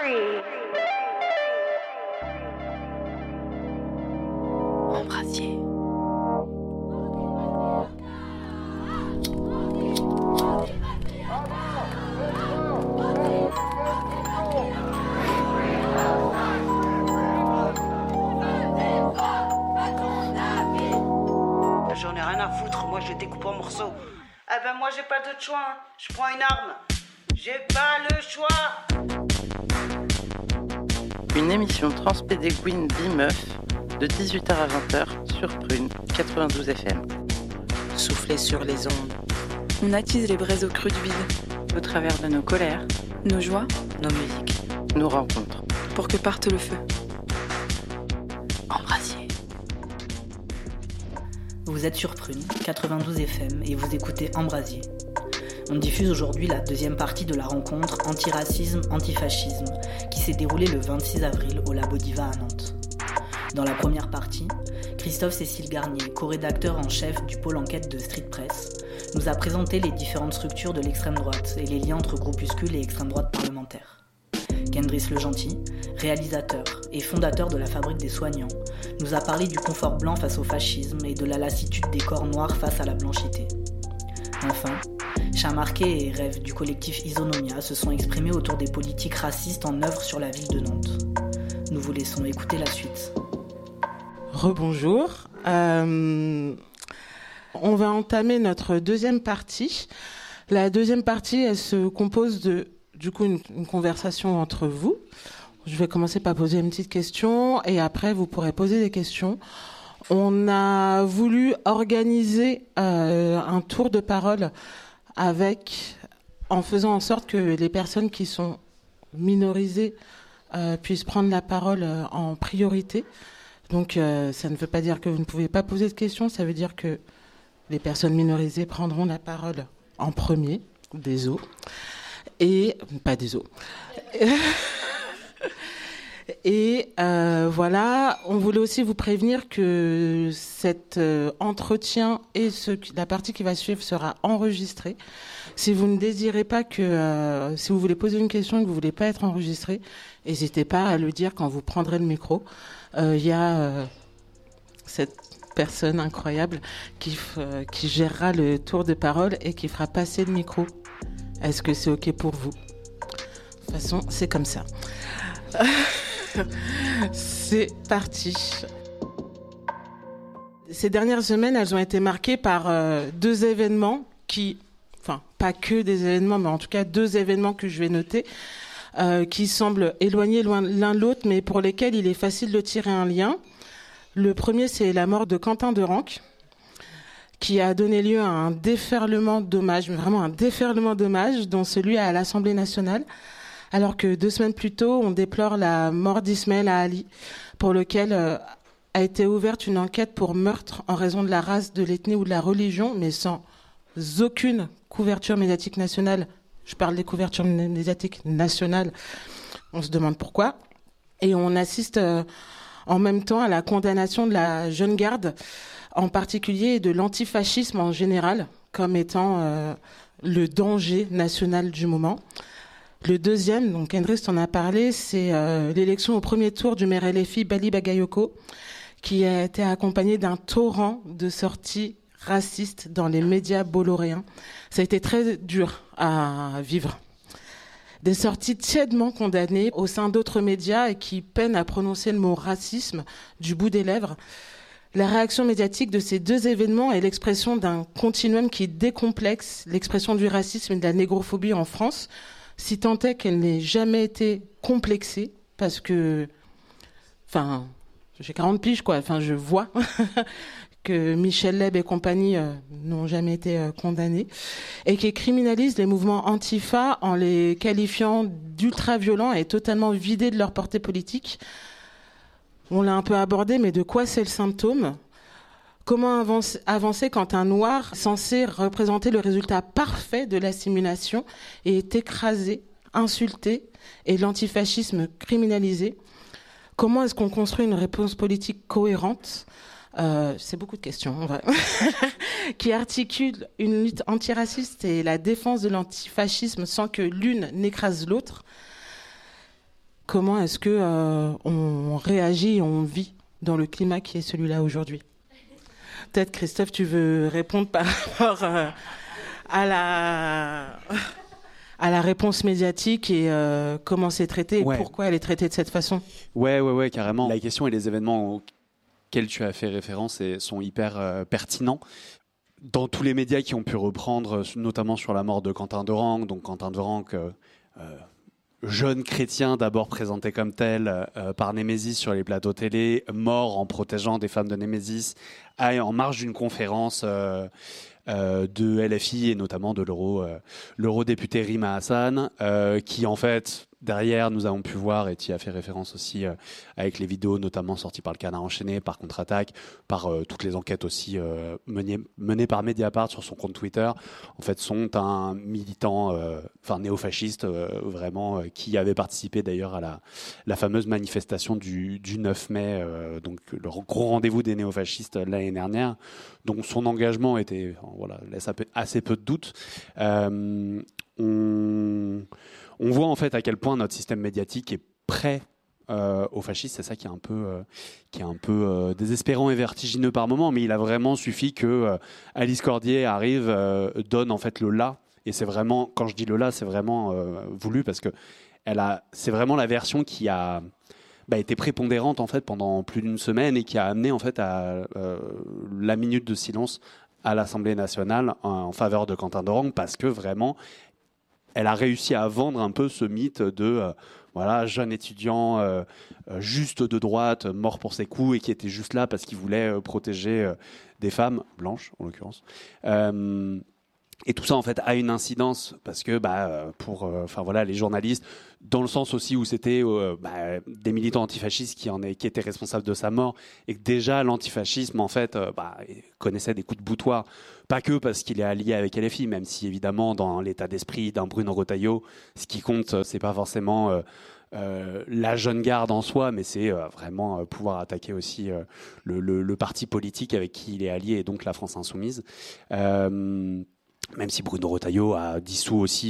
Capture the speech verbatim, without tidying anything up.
Embrasier. J'en ai rien à foutre, moi je découpe en morceaux. Ah ben moi j'ai pas d'autre choix, hein. Je prends une arme. J'ai pas le choix. Une émission transpédéguine bi-meuf de dix-huit heures à vingt heures sur Prune quatre-vingt-douze F M. Souffler sur les ondes. On attise les braises au creux du vide. Au travers de nos colères, nos joies, nos musiques, nos rencontres. Pour que parte le feu. Embrasier. Vous êtes sur Prune quatre-vingt-douze F M et vous écoutez Embrasier. On diffuse aujourd'hui la deuxième partie de la rencontre Antiracisme-Antifascisme qui s'est déroulée le vingt-six avril au Labo Diva à Nantes. Dans la première partie, Christophe-Cécile Garnier, co-rédacteur en chef du pôle enquête de Street Press, nous a présenté les différentes structures de l'extrême droite et les liens entre groupuscules et extrême droite parlementaire. Kendris Legentil, réalisateur et fondateur de la Fabrique des Soignants, nous a parlé du confort blanc face au fascisme et de la lassitude des corps noirs face à la blanchité. Enfin, Chamarqué et Rêve du collectif Isonomia se sont exprimés autour des politiques racistes en œuvre sur la ville de Nantes. Nous vous laissons écouter la suite. Rebonjour. Euh, on va entamer notre deuxième partie. La deuxième partie, elle se compose de, du coup, une, une conversation entre vous. Je vais commencer par poser une petite question et après, vous pourrez poser des questions. On a voulu organiser euh, un tour de parole avec, en faisant en sorte que les personnes qui sont minorisées euh, puissent prendre la parole euh, en priorité. Donc, euh, ça ne veut pas dire que vous ne pouvez pas poser de questions, ça veut dire que les personnes minorisées prendront la parole en premier, des os, et pas des os. Et euh, voilà, on voulait aussi vous prévenir que cet euh, entretien et ce, la partie qui va suivre sera enregistrée. Si vous ne désirez pas que, euh, si vous voulez poser une question et que vous ne voulez pas être enregistré, n'hésitez pas à le dire quand vous prendrez le micro. Il euh, y a euh, cette personne incroyable qui, euh, qui gérera le tour de parole et qui fera passer le micro. Est-ce que c'est OK pour vous ? De toute façon, c'est comme ça. C'est parti. Ces dernières semaines, elles ont été marquées par euh, deux événements qui, enfin, pas que des événements, mais en tout cas deux événements que je vais noter, euh, qui semblent éloignés loin l'un de l'autre, mais pour lesquels il est facile de tirer un lien. Le premier, c'est la mort de Quentin Derenque, qui a donné lieu à un déferlement d'hommages, vraiment un déferlement d'hommages, dont celui à l'Assemblée nationale. Alors que deux semaines plus tôt, on déplore la mort d'Ismaël Ali, pour lequel euh, a été ouverte une enquête pour meurtre en raison de la race, de l'ethnie ou de la religion, mais sans aucune couverture médiatique nationale. Je parle des couvertures médiatiques nationales. On se demande pourquoi. Et on assiste euh, en même temps à la condamnation de la jeune garde, en particulier, et de l'antifascisme en général, comme étant euh, le danger national du moment. Le deuxième, donc Kendris en a parlé, c'est euh, l'élection au premier tour du maire L F I Bali Bagayoko, qui a été accompagné d'un torrent de sorties racistes dans les médias bolloréens. Ça a été très dur à vivre. Des sorties tièdement condamnées au sein d'autres médias et qui peinent à prononcer le mot racisme du bout des lèvres. La réaction médiatique de ces deux événements est l'expression d'un continuum qui décomplexe l'expression du racisme et de la négrophobie en France, si tant est qu'elle n'ait jamais été complexée, parce que, enfin, j'ai quarante piges, quoi, enfin, je vois que Michel Leb et compagnie euh, n'ont jamais été euh, condamnés, et qui criminalise les mouvements antifa en les qualifiant d'ultra-violents et totalement vidés de leur portée politique. On l'a un peu abordé, mais de quoi c'est le symptôme ? Comment avancer, avancer quand un noir censé représenter le résultat parfait de l'assimilation est écrasé, insulté et l'antifascisme criminalisé ? Comment est-ce qu'on construit une réponse politique cohérente ? Euh, c'est beaucoup de questions, en vrai. qui articule une lutte antiraciste et la défense de l'antifascisme sans que l'une n'écrase l'autre. comment est-ce que euh, on réagit et on vit dans le climat qui est celui-là aujourd'hui. Peut-être, Christophe, tu veux répondre par rapport euh, à la... à la réponse médiatique et euh, comment c'est traité et ouais. pourquoi elle est traitée de cette façon. Ouais, ouais, ouais, carrément. La question et les événements auxquels tu as fait référence et sont hyper euh, pertinents. Dans tous les médias qui ont pu reprendre, notamment sur la mort de Quentin Dorenc, donc Quentin Dorenc, euh, euh, jeune chrétien d'abord présenté comme tel euh, par Némésis sur les plateaux télé, mort en protégeant des femmes de Némésis, en marge d'une conférence euh, euh, de L F I et notamment de l'euro, euh, l'eurodéputé Rima Hassan, euh, qui en fait derrière nous avons pu voir, et tu y as fait référence aussi euh, avec les vidéos notamment sorties par le Canard enchaîné, par Contre-Attaque, par euh, toutes les enquêtes aussi euh, menées, menées par Mediapart sur son compte Twitter, en fait sont un militant, euh, enfin néofasciste euh, vraiment, euh, qui avait participé d'ailleurs à la, la fameuse manifestation du, du neuf mai, euh, donc le gros rendez-vous des néofascistes l'année dernière, donc son engagement était, voilà, laisse assez peu de doute. Euh, on... On voit en fait à quel point notre système médiatique est prêt euh, aux fascistes. C'est ça qui est un peu, euh, qui est un peu euh, désespérant et vertigineux par moment. Mais il a vraiment suffi que euh, Alice Cordier arrive, euh, donne en fait le là. Et c'est vraiment, quand je dis le là, c'est vraiment euh, voulu parce que elle a, c'est vraiment la version qui a bah, été prépondérante en fait pendant plus d'une semaine et qui a amené en fait à euh, la minute de silence à l'Assemblée nationale en, en faveur de Quentin Dorenc, parce que vraiment elle a réussi à vendre un peu ce mythe de euh, voilà, jeune étudiant euh, euh, juste de droite, mort pour ses coups et qui était juste là parce qu'il voulait euh, protéger euh, des femmes blanches en l'occurrence. Euh, et tout ça en fait a une incidence parce que bah pour enfin euh, voilà les journalistes, dans le sens aussi où c'était euh, bah, des militants antifascistes qui en est, qui étaient responsables de sa mort, et que déjà l'antifascisme en fait euh, bah, connaissait des coups de boutoir, pas que parce qu'il est allié avec L F I, même si évidemment dans l'état d'esprit d'un Bruno Retailleau, ce qui compte c'est pas forcément euh, euh, la jeune garde en soi, mais c'est euh, vraiment euh, pouvoir attaquer aussi euh, le, le, le parti politique avec qui il est allié, et donc la France insoumise. Euh, Même si Bruno Retailleau a dissous aussi